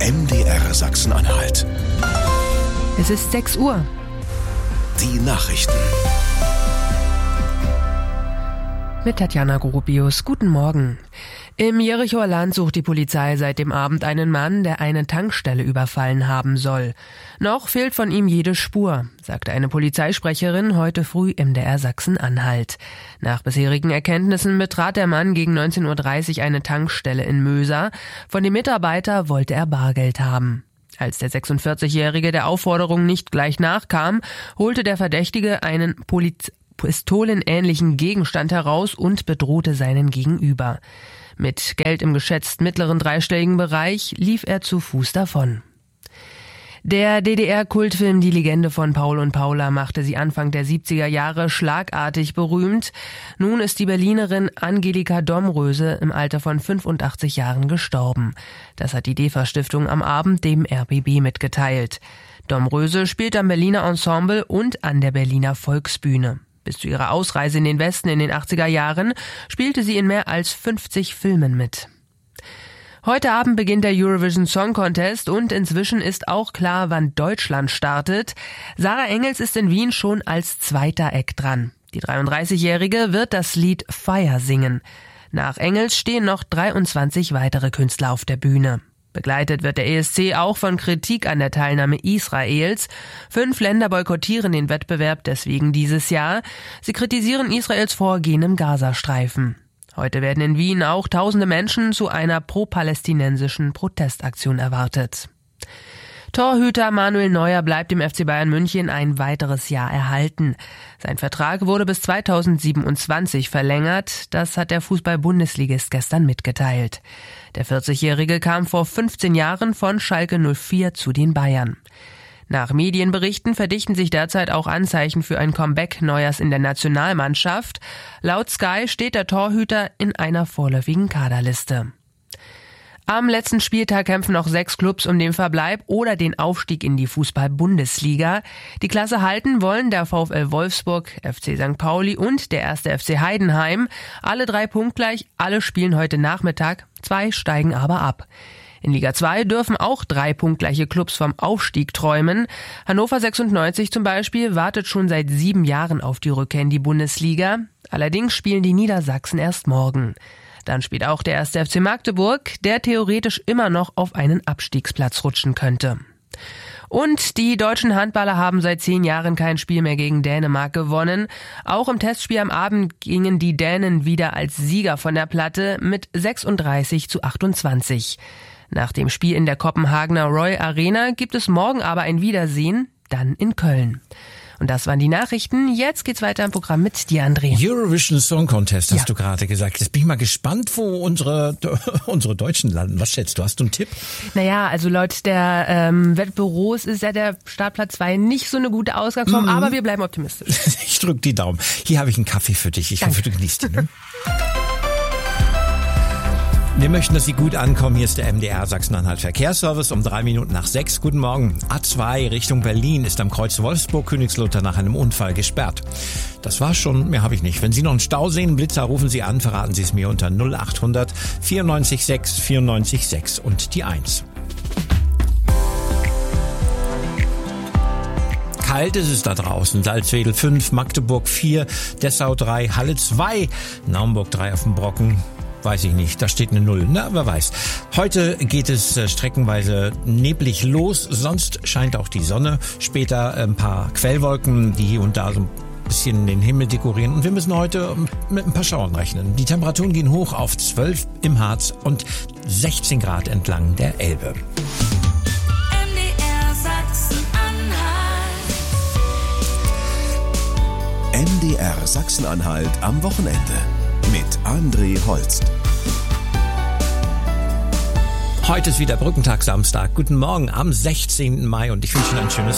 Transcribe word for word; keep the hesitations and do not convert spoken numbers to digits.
M D R Sachsen-Anhalt. Es ist sechs Uhr. Die Nachrichten. Mit Tatjana Gorobius. Guten Morgen. Im Jerichoer Land sucht die Polizei seit dem Abend einen Mann, der eine Tankstelle überfallen haben soll. Noch fehlt von ihm jede Spur, sagte eine Polizeisprecherin heute früh im M D R Sachsen-Anhalt. Nach bisherigen Erkenntnissen betrat der Mann gegen neunzehn Uhr dreißig eine Tankstelle in Möser. Von dem Mitarbeiter wollte er Bargeld haben. Als der sechsundvierzigjährige der Aufforderung nicht gleich nachkam, holte der Verdächtige einen Poliz- pistolenähnlichen Gegenstand heraus und bedrohte seinen Gegenüber. Mit Geld im geschätzt mittleren dreistelligen Bereich lief er zu Fuß davon. Der D D R-Kultfilm Die Legende von Paul und Paula machte sie Anfang der siebziger Jahre schlagartig berühmt. Nun ist die Berlinerin Angelika Domröse im Alter von fünfundachtzig Jahren gestorben. Das hat die DEFA-Stiftung am Abend dem R B B mitgeteilt. Domröse spielt am Berliner Ensemble und an der Berliner Volksbühne. Bis zu ihrer Ausreise in den Westen in den achtziger Jahren spielte sie in mehr als fünfzig Filmen mit. Heute Abend beginnt der Eurovision Song Contest und inzwischen ist auch klar, wann Deutschland startet. Sarah Engels ist in Wien schon als zweiter Act dran. Die dreiunddreißigjährige wird das Lied Fire singen. Nach Engels stehen noch dreiundzwanzig weitere Künstler auf der Bühne. Begleitet wird der E S C auch von Kritik an der Teilnahme Israels. Fünf Länder boykottieren den Wettbewerb deswegen dieses Jahr. Sie kritisieren Israels Vorgehen im Gazastreifen. Heute werden in Wien auch tausende Menschen zu einer pro-palästinensischen Protestaktion erwartet. Torhüter Manuel Neuer bleibt im F C Bayern München ein weiteres Jahr erhalten. Sein Vertrag wurde bis zweitausendsiebenundzwanzig verlängert. Das hat der Fußball-Bundesligist gestern mitgeteilt. Der vierzigjährige kam vor fünfzehn Jahren von Schalke null vier zu den Bayern. Nach Medienberichten verdichten sich derzeit auch Anzeichen für ein Comeback Neuers in der Nationalmannschaft. Laut Sky steht der Torhüter in einer vorläufigen Kaderliste. Am letzten Spieltag kämpfen noch sechs Clubs um den Verbleib oder den Aufstieg in die Fußball-Bundesliga. Die Klasse halten wollen der VfL Wolfsburg, F C Sankt Pauli und der erste F C Heidenheim. Alle drei punktgleich, alle spielen heute Nachmittag, zwei steigen aber ab. In Liga zwei dürfen auch drei punktgleiche Clubs vom Aufstieg träumen. Hannover sechsundneunzig zum Beispiel wartet schon seit sieben Jahren auf die Rückkehr in die Bundesliga. Allerdings spielen die Niedersachsen erst morgen. Dann spielt auch der erste F C Magdeburg, der theoretisch immer noch auf einen Abstiegsplatz rutschen könnte. Und die deutschen Handballer haben seit zehn Jahren kein Spiel mehr gegen Dänemark gewonnen. Auch im Testspiel am Abend gingen die Dänen wieder als Sieger von der Platte mit sechsunddreißig zu achtundzwanzig. Nach dem Spiel in der Kopenhagener Roy Arena gibt es morgen aber ein Wiedersehen, dann in Köln. Und das waren die Nachrichten. Jetzt geht's weiter im Programm mit dir, André. Eurovision Song Contest, hast ja. du gerade gesagt. Jetzt bin ich mal gespannt, wo unsere unsere Deutschen landen. Was schätzt du? Hast du einen Tipp? Naja, also laut der ähm, Wettbüros ist ja der Startplatz zwei nicht so eine gute Ausgangsform, mhm. aber wir bleiben optimistisch. Ich drück die Daumen. Hier habe ich einen Kaffee für dich. Ich Danke. hoffe, du genießt ihn. Ne? Wir möchten, dass Sie gut ankommen. Hier ist der M D R Sachsen-Anhalt Verkehrsservice um drei Minuten nach sechs. Guten Morgen. A zwei Richtung Berlin ist am Kreuz Wolfsburg-Königslutter nach einem Unfall gesperrt. Das war's schon, mehr habe ich nicht. Wenn Sie noch einen Stau sehen, Blitzer, rufen Sie an, verraten Sie es mir unter null acht hundert vierundneunzig sechs vierundneunzig sechs und die eins. Kalt ist es da draußen. Salzwedel fünf, Magdeburg vier, Dessau drei, Halle zwei, Naumburg drei auf dem Brocken. Weiß ich nicht, da steht eine Null. Na, wer weiß. Heute geht es äh, streckenweise neblig los, sonst scheint auch die Sonne. Später ein paar Quellwolken, die hier und da so ein bisschen den Himmel dekorieren. Und wir müssen heute mit ein paar Schauern rechnen. Die Temperaturen gehen hoch auf zwölf im Harz und sechzehn Grad entlang der Elbe. M D R Sachsen-Anhalt. M D R Sachsen-Anhalt am Wochenende. Mit André Holst. Heute ist wieder Brückentag Samstag. Guten Morgen am sechzehnten Mai und ich wünsche Ihnen ein schönes